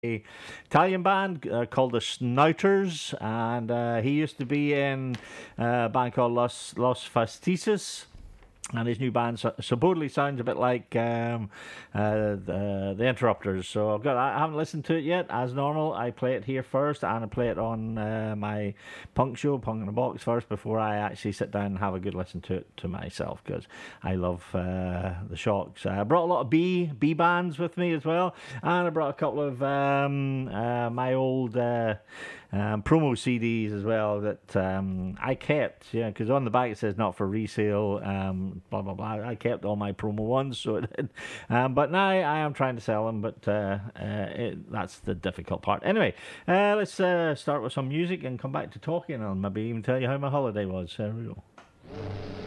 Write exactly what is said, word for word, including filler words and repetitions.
a Italian band uh, called the Snouters, and uh, he used to be in uh, a band called Los Los Fastices. And his new band so- supposedly sounds a bit like um, uh, the, the Interrupters. So I've got, I haven't listened to it yet. As normal, I play it here first, and I play it on uh, my punk show, Punk in the Box, first before I actually sit down and have a good listen to it to myself, because I love uh, the Shocks. I brought a lot of B B bands with me as well, and I brought a couple of um, uh, my old. Uh, um, promo C Ds as well that um, I kept, yeah, because on the back it says not for resale, um, blah blah blah. I kept all my promo ones, so it did. Um, but now I am trying to sell them, but uh, uh, it, that's the difficult part. Anyway, uh, let's uh, start with some music and come back to talking, and maybe even tell you how my holiday was. There we go.